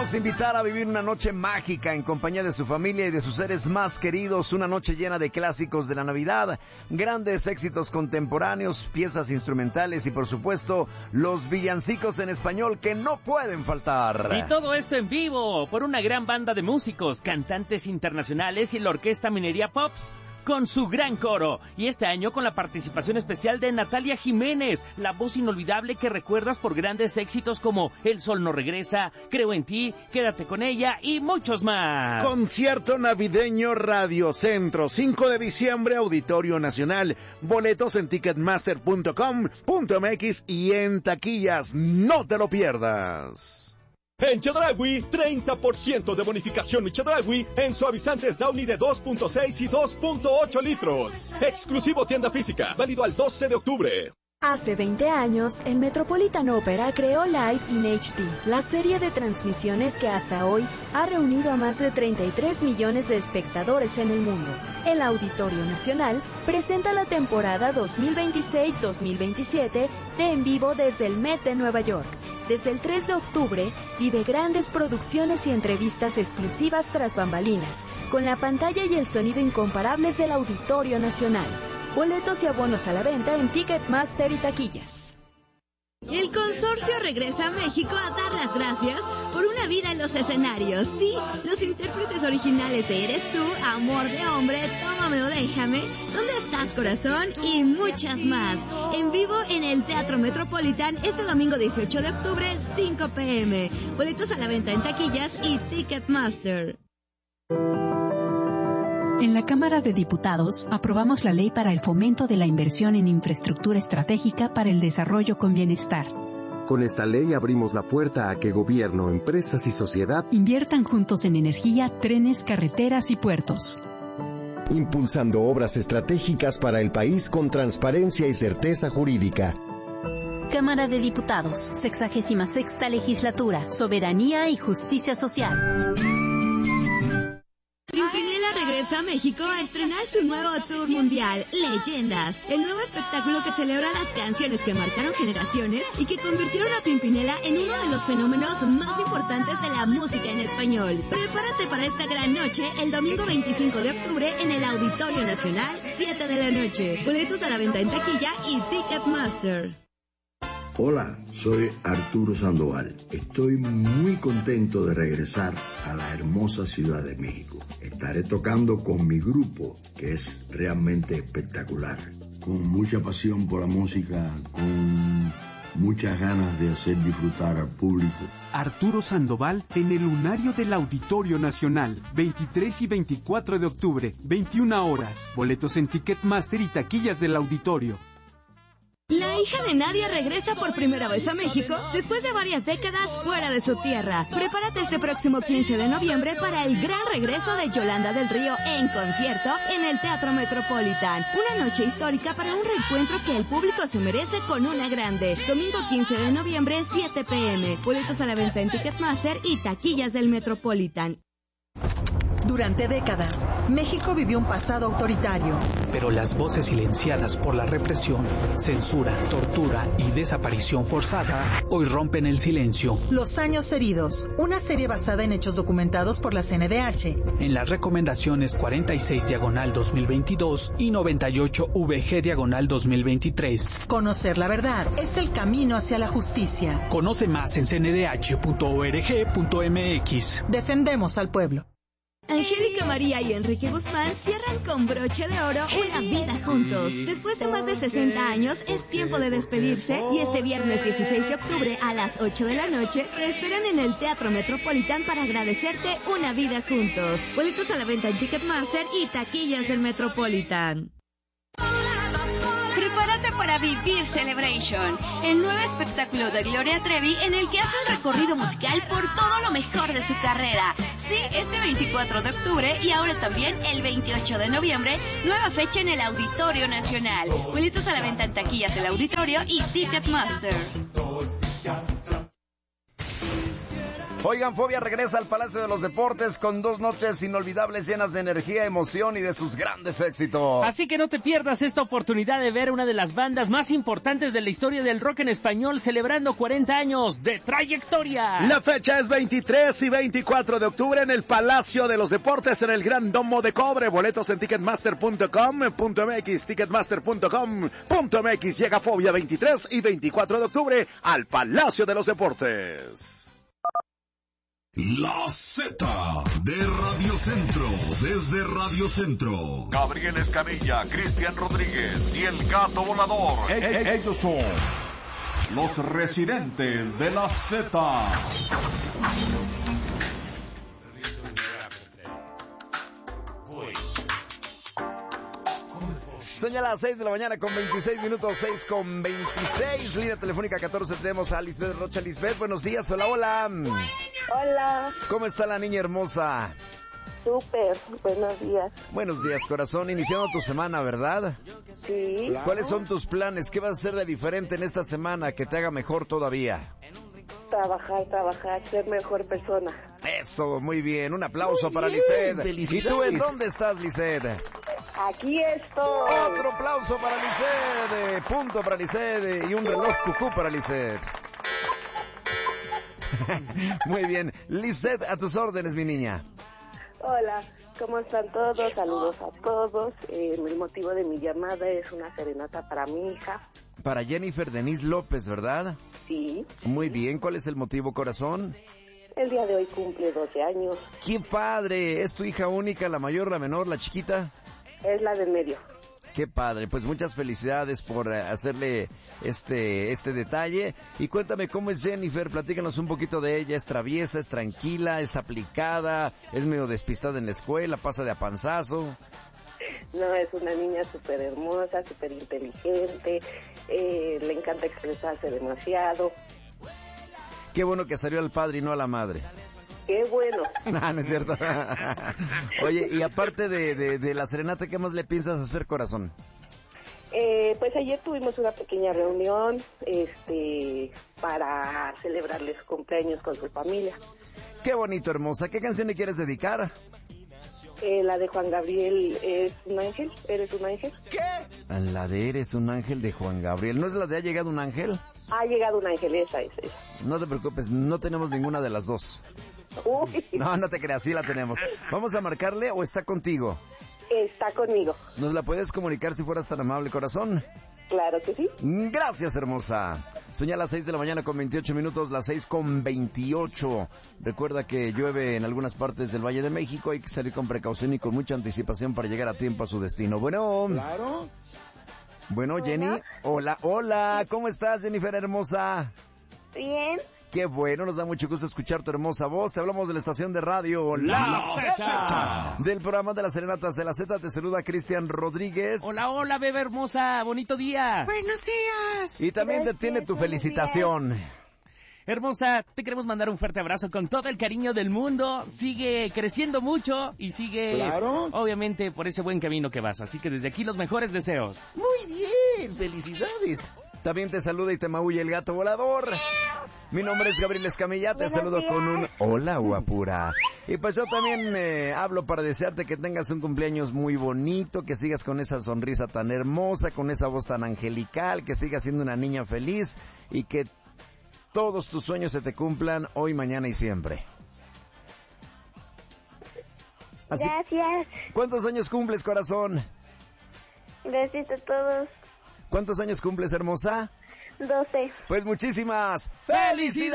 queremos invitar a vivir una noche mágica en compañía de su familia y de sus seres más queridos, una noche llena de clásicos de la Navidad, grandes éxitos contemporáneos, piezas instrumentales y por supuesto los villancicos en español que no pueden faltar. Y todo esto en vivo por una gran banda de músicos, cantantes internacionales y la Orquesta Minería Pops, con su gran coro, y este año con la participación especial de Natalia Jiménez, la voz inolvidable que recuerdas por grandes éxitos como El Sol No Regresa, Creo en Ti, Quédate con Ella y muchos más. Concierto navideño Radio Centro, 5 de diciembre, Auditorio Nacional. Boletos en ticketmaster.com.mx y en taquillas. No te lo pierdas. En Chedraui, 30% de bonificación en Chedraui en suavizantes Downy de 2.6 y 2.8 litros. Exclusivo tienda física, válido al 12 de octubre. Hace 20 años, el Metropolitan Opera creó Live in HD, la serie de transmisiones que hasta hoy ha reunido a más de 33 millones de espectadores en el mundo. El Auditorio Nacional presenta la temporada 2026-2027 de En Vivo desde el Met de Nueva York. Desde el 3 de octubre, vive grandes producciones y entrevistas exclusivas tras bambalinas, con la pantalla y el sonido incomparables del Auditorio Nacional. Boletos y abonos a la venta en Ticketmaster y taquillas. El consorcio regresa a México a dar las gracias por una vida en los escenarios. Sí, los intérpretes originales de Eres Tú, Amor de Hombre, Tómame o Déjame, ¿Dónde estás, corazón? Y muchas más. En vivo en el Teatro Metropolitan este domingo 18 de octubre, 5 p.m. Boletos a la venta en taquillas y Ticketmaster. En la Cámara de Diputados aprobamos la Ley para el Fomento de la Inversión en Infraestructura Estratégica para el Desarrollo con Bienestar. Con esta ley abrimos la puerta a que gobierno, empresas y sociedad inviertan juntos en energía, trenes, carreteras y puertos. Impulsando obras estratégicas para el país con transparencia y certeza jurídica. Cámara de Diputados, 66ª Legislatura, Soberanía y Justicia Social. Pimpinela regresa a México a estrenar su nuevo tour mundial, Leyendas, el nuevo espectáculo que celebra las canciones que marcaron generaciones y que convirtieron a Pimpinela en uno de los fenómenos más importantes de la música en español. Prepárate para esta gran noche el domingo 25 de octubre en el Auditorio Nacional, 7 de la noche. Boletos a la venta en taquilla y Ticketmaster. Hola, soy Arturo Sandoval. Estoy muy contento de regresar a la hermosa Ciudad de México. Estaré tocando con mi grupo, que es realmente espectacular. Con mucha pasión por la música, con muchas ganas de hacer disfrutar al público. Arturo Sandoval en el Lunario del Auditorio Nacional, 23 y 24 de octubre, 21 horas. Boletos en Ticketmaster y taquillas del auditorio. La hija de Nadia regresa por primera vez a México después de varias décadas fuera de su tierra. Prepárate este próximo 15 de noviembre para el gran regreso de Yolanda del Río en concierto en el Teatro Metropolitan. Una noche histórica para un reencuentro que el público se merece con una grande. Domingo 15 de noviembre, 7 p.m. Boletos a la venta en Ticketmaster y taquillas del Metropolitan. Durante décadas, México vivió un pasado autoritario. Pero las voces silenciadas por la represión, censura, tortura y desaparición forzada hoy rompen el silencio. Los años heridos, una serie basada en hechos documentados por la CNDH. En las recomendaciones 46/2022 y 98/VG/2023. Conocer la verdad es el camino hacia la justicia. Conoce más en cndh.org.mx. Defendemos al pueblo. Angélica María y Enrique Guzmán cierran con broche de oro una vida juntos. Después de más de 60 años, es tiempo de despedirse y este viernes 16 de octubre a las 8 de la noche te esperan en el Teatro Metropolitan para agradecerte una vida juntos. Boletos a la venta en Ticketmaster y taquillas del Metropolitan. Prepárate para vivir Celebration, el nuevo espectáculo de Gloria Trevi en el que hace un recorrido musical por todo lo mejor de su carrera. Sí, este 24 de octubre y ahora también el 28 de noviembre, nueva fecha en el Auditorio Nacional. Boletos a la venta en taquillas del Auditorio y Ticketmaster. Oigan, Fobia regresa al Palacio de los Deportes con 2 noches inolvidables llenas de energía, emoción y de sus grandes éxitos. Así que no te pierdas esta oportunidad de ver una de las bandas más importantes de la historia del rock en español celebrando 40 años de trayectoria. La fecha es 23 y 24 de octubre en el Palacio de los Deportes en el Gran Domo de Cobre. Boletos en ticketmaster.com.mx, ticketmaster.com.mx. Llega Fobia 23 y 24 de octubre al Palacio de los Deportes. La Z de Radio Centro, desde Radio Centro. Gabriel Escamilla, Cristian Rodríguez y el Gato Volador. Ellos son los residentes de la Z. Señala a las 6 de la mañana con 26 minutos, 6 con 26. Línea telefónica 14, tenemos a Lisbeth Rocha. Lisbeth, buenos días, hola, hola. Hola. ¿Cómo está la niña hermosa? Súper, buenos días. Buenos días, corazón, iniciando tu semana, ¿verdad? Sí. Claro. ¿Cuáles son tus planes? ¿Qué vas a hacer de diferente en esta semana que te haga mejor todavía? Trabajar, ser mejor persona. Eso, muy bien, un aplauso para Lisbeth. ¿Y tú en dónde estás, Lisbeth? Aquí estoy. Otro aplauso para Lisbeth, punto para Lisbeth y un reloj cucú para Lisbeth. Muy bien, Lisbeth, a tus órdenes, mi niña. Hola, ¿cómo están todos? Saludos a todos. El motivo de mi llamada es una serenata para mi hija. Para Jennifer Denise López, ¿verdad? Sí. Muy bien, ¿cuál es el motivo, corazón? El día de hoy cumple 12 años. ¡Qué padre! ¿Es tu hija única, la mayor, la menor, la chiquita? Es la del medio. Qué padre, pues muchas felicidades por hacerle este detalle. Y cuéntame cómo es Jennifer, platícanos un poquito de ella. ¿Es traviesa, es tranquila, es aplicada, es medio despistada en la escuela, pasa de a panzazo? No, es una niña súper hermosa, súper inteligente, le encanta expresarse demasiado. Qué bueno que salió al padre y no a la madre. ¡Qué bueno! No es cierto. Oye, y aparte de la serenata, ¿qué más le piensas hacer, corazón? Pues ayer tuvimos una pequeña reunión para celebrarles cumpleaños con su familia. ¡Qué bonito, hermosa! ¿Qué canción le quieres dedicar? La de Juan Gabriel, ¿es un ángel? ¿Eres un ángel? ¿Qué? La de Eres un ángel de Juan Gabriel. ¿No es la de Ha llegado un ángel? Ha llegado un ángel, esa es. No te preocupes, no tenemos ninguna de las dos. Uy. No te creas, sí la tenemos. ¿Vamos a marcarle o está contigo? Está conmigo. ¿Nos la puedes comunicar si fueras tan amable, corazón? Claro que sí. Gracias, hermosa. Soña a las 6 de la mañana con 28 minutos, las 6 con 28. Recuerda que llueve en algunas partes del Valle de México. Hay que salir con precaución y con mucha anticipación para llegar a tiempo a su destino. Bueno. Claro. Bueno, ¿hola? Jenny. Hola. ¿Cómo estás, Jennifer hermosa? Bien. Qué bueno, nos da mucho gusto escuchar tu hermosa voz. Te hablamos de la estación de radio La Z. Del programa de las serenatas de la Z. Te saluda Cristian Rodríguez. Hola, bebé hermosa, bonito día. Buenos días. Y también te tiene tu felicitación. Hermosa, te queremos mandar un fuerte abrazo con todo el cariño del mundo. Sigue creciendo mucho y sigue, claro, obviamente, por ese buen camino que vas. Así que desde aquí los mejores deseos. Muy bien, felicidades. También te saluda y te maulla el gato volador. Mi nombre es Gabriel Escamilla, te saludo con un hola, guapura. Y pues yo también hablo para desearte que tengas un cumpleaños muy bonito, que sigas con esa sonrisa tan hermosa, con esa voz tan angelical, que sigas siendo una niña feliz y que todos tus sueños se te cumplan hoy, mañana y siempre. Así, gracias. ¿Cuántos años cumples, corazón? Gracias a todos. ¿Cuántos años cumples, hermosa? 12. Pues muchísimas felicidades.